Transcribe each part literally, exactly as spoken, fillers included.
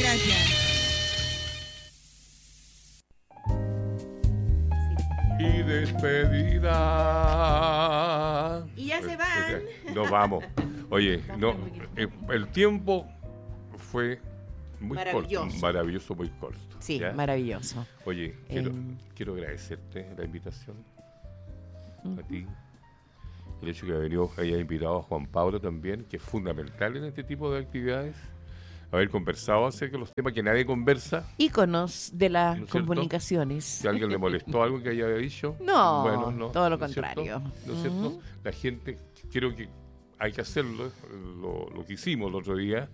gracias. Y despedida. Y ya se van. Nos vamos. Oye, no, eh, el tiempo fue muy Maravilloso. corto, maravilloso, muy corto. Sí, ¿ya? maravilloso. Oye, quiero, Eh. quiero agradecerte la invitación Uh-huh. a ti. El hecho que haya venido, haya invitado a Juan Pablo también, que es fundamental en este tipo de actividades. Haber conversado acerca de los temas que nadie conversa. Íconos de las ¿No es cierto? comunicaciones. Si a alguien le molestó algo que haya dicho. No, bueno, no todo lo ¿no es cierto? contrario. ¿No es cierto? Ujú. La gente, creo que hay que hacerlo, lo, lo que hicimos el otro día,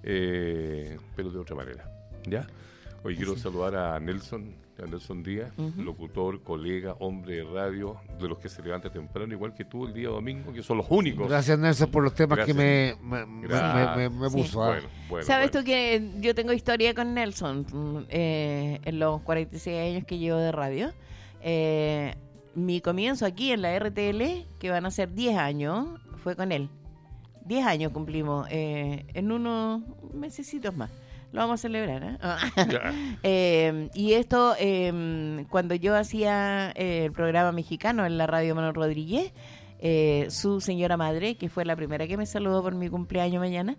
eh, pero de otra manera. ¿Ya? Hoy quiero Sí. saludar a Nelson, a Nelson Díaz, Ujú. locutor, colega, hombre de radio, de los que se levanta temprano, igual que tú el día domingo, que son los únicos. Gracias, Nelson, por los temas Gracias. que me, me, me- Gracias. me- me Sí. puso. ¿ah? Bueno, bueno, ¿Sabes bueno. tú que yo tengo historia con Nelson mm, eh, en los cuarenta y seis años que llevo de radio? Eh, mi comienzo aquí en la R T L, que van a ser diez años, fue con él. diez años cumplimos eh, en unos mesecitos más. Lo vamos a celebrar, ¿eh? Ya. Eh, y esto, eh, cuando yo hacía eh, el programa mexicano en la radio Manuel Rodríguez, eh, su señora madre, que fue la primera que me saludó por mi cumpleaños mañana,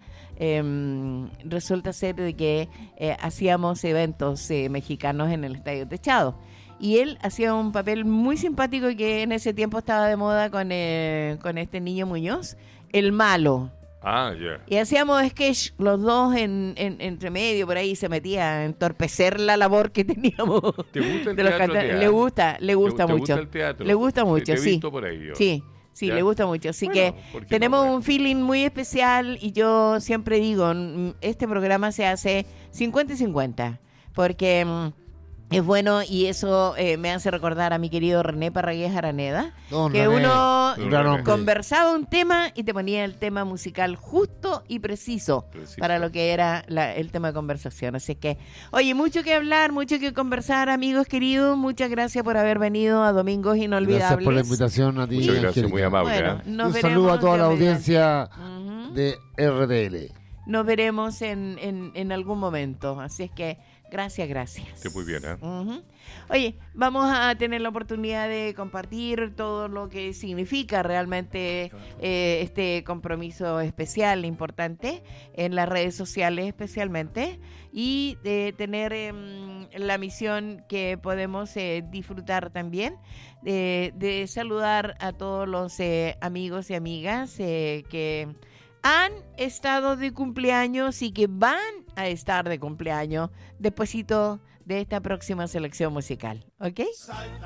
eh, resulta ser de que eh, hacíamos eventos eh, mexicanos en el Estadio Techado. Y él hacía un papel muy simpático que en ese tiempo estaba de moda con, eh, con este niño Muñoz, el malo. Ah, ya. Y hacíamos sketch los dos en, en entre medio, por ahí se metía a entorpecer la labor que teníamos. ¿Te gusta el de los teatro, cantantes. Tea? Le gusta, le gusta ¿Te mucho. gusta el teatro? Le gusta Te- mucho, te he sí. visto por ahí yo. Sí, sí, ¿Ya? le gusta mucho. Así Bueno, que ¿por qué tenemos no? Bueno. un feeling muy especial y yo siempre digo, mm, este programa se hace cincuenta y cincuenta, porque mm, es bueno y eso eh, me hace recordar a mi querido René Parragués Araneda, Don que René, uno un gran René. hombre. conversaba un tema y te ponía el tema musical justo y preciso, Preciso. para lo que era la- el tema de conversación. Así que, oye, mucho que hablar, mucho que conversar, amigos queridos. Muchas gracias por haber venido a Domingos Inolvidables. Gracias por la invitación a ti. Muchas gracias, Angélica. muy amable. Bueno, ¿eh? nos Un veremos, saludo a toda la Dios mediante. audiencia Ujú. de R D L. Nos veremos en, en, en algún momento. Así es que, gracias, gracias. Que muy bien, ¿eh? Ujú. Oye, vamos a tener la oportunidad de compartir todo lo que significa realmente eh, este compromiso especial, importante, en las redes sociales especialmente, y de tener em, la misión que podemos eh, disfrutar también, de, de saludar a todos los eh, amigos y amigas eh, que han estado de cumpleaños y que van a estar de cumpleaños despuesito de esta próxima selección musical, ¿ok?